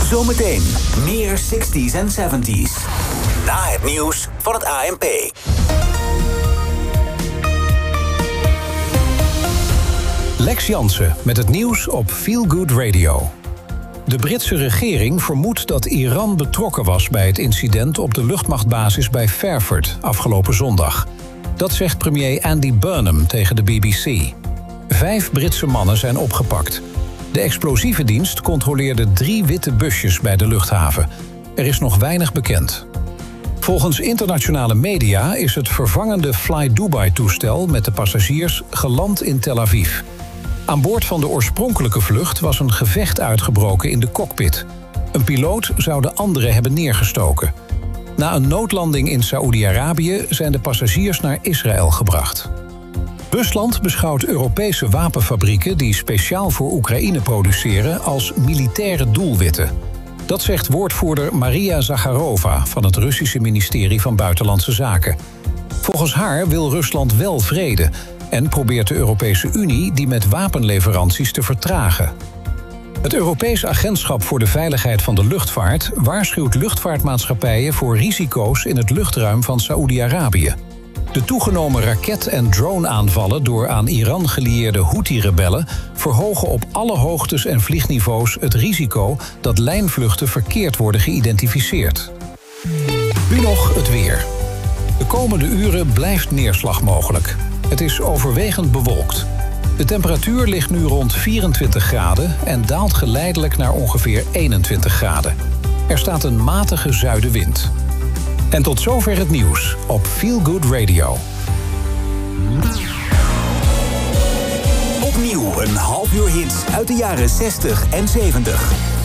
Zometeen meer 60s en 70s. Na het nieuws van het ANP. Lex Jansen met het nieuws op Feel Good Radio. De Britse regering vermoedt dat Iran betrokken was bij het incident op de luchtmachtbasis bij Fairford afgelopen zondag. Dat zegt premier Andy Burnham tegen de BBC. 5 Britse mannen zijn opgepakt. De explosievendienst controleerde 3 witte busjes bij de luchthaven. Er is nog weinig bekend. Volgens internationale media is het vervangende Fly Dubai-toestel met de passagiers geland in Tel Aviv. Aan boord van de oorspronkelijke vlucht was een gevecht uitgebroken in de cockpit. Een piloot zou de andere hebben neergestoken. Na een noodlanding in Saoedi-Arabië zijn de passagiers naar Israël gebracht. Rusland beschouwt Europese wapenfabrieken die speciaal voor Oekraïne produceren als militaire doelwitten. Dat zegt woordvoerder Maria Zakharova van het Russische ministerie van Buitenlandse Zaken. Volgens haar wil Rusland wel vrede en probeert de Europese Unie die met wapenleveranties te vertragen. Het Europees Agentschap voor de Veiligheid van de Luchtvaart waarschuwt luchtvaartmaatschappijen voor risico's in het luchtruim van Saoedi-Arabië. De toegenomen raket- en drone-aanvallen door aan Iran gelieerde Houthi-rebellen verhogen op alle hoogtes en vliegniveaus het risico dat lijnvluchten verkeerd worden geïdentificeerd. Nu nog het weer. De komende uren blijft neerslag mogelijk. Het is overwegend bewolkt. De temperatuur ligt nu rond 24 graden en daalt geleidelijk naar ongeveer 21 graden. Er staat een matige zuidenwind. En tot zover het nieuws op Feel Good Radio. Opnieuw een half uur hits uit de jaren 60 en 70.